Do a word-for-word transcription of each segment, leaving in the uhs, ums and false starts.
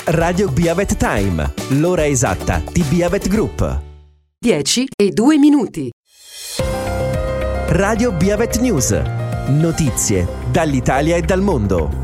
Radio Biavet Time, l'ora esatta di Biavet Group. dieci e due minuti. Radio Biavet News. Notizie dall'Italia e dal mondo.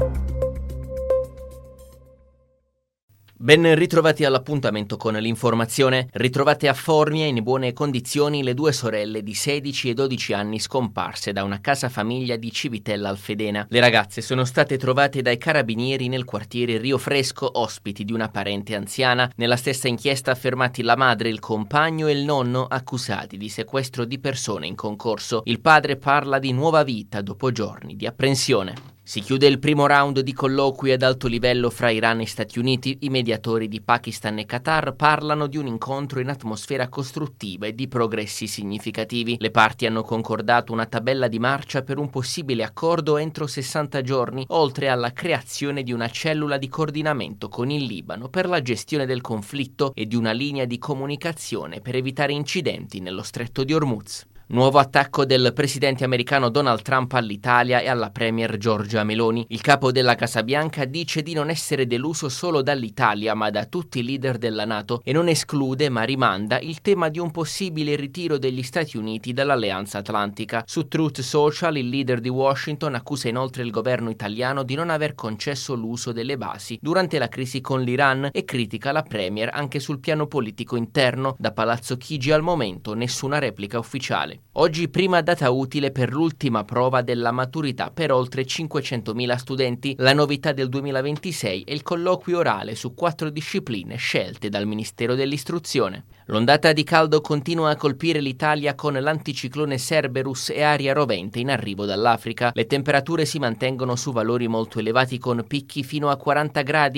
Ben ritrovati all'appuntamento con l'informazione. Ritrovate a Formia in buone condizioni le due sorelle di sedici e dodici anni scomparse da una casa famiglia di Civitella Alfedena. Le ragazze sono state trovate dai carabinieri nel quartiere Rio Fresco, ospiti di una parente anziana. Nella stessa inchiesta affermati la madre, il compagno e il nonno accusati di sequestro di persone in concorso. Il padre parla di nuova vita dopo giorni di apprensione. Si chiude il primo round di colloqui ad alto livello fra Iran e Stati Uniti. I mediatori di Pakistan e Qatar parlano di un incontro in atmosfera costruttiva e di progressi significativi. Le parti hanno concordato una tabella di marcia per un possibile accordo entro sessanta giorni, oltre alla creazione di una cellula di coordinamento con il Libano per la gestione del conflitto e di una linea di comunicazione per evitare incidenti nello stretto di Hormuz. Nuovo attacco del presidente americano Donald Trump all'Italia e alla premier Giorgia Meloni. Il capo della Casa Bianca dice di non essere deluso solo dall'Italia ma da tutti i leader della NATO e non esclude ma rimanda il tema di un possibile ritiro degli Stati Uniti dall'Alleanza Atlantica. Su Truth Social il leader di Washington accusa inoltre il governo italiano di non aver concesso l'uso delle basi durante la crisi con l'Iran e critica la premier anche sul piano politico interno. Da Palazzo Chigi al momento nessuna replica ufficiale. Oggi prima data utile per l'ultima prova della maturità per oltre cinquecentomila studenti. La novità del duemilaventisei è il colloquio orale su quattro discipline scelte dal Ministero dell'Istruzione. L'ondata di caldo continua a colpire l'Italia con l'anticiclone Cerberus e aria rovente in arrivo dall'Africa. Le temperature si mantengono su valori molto elevati con picchi fino a quaranta gradi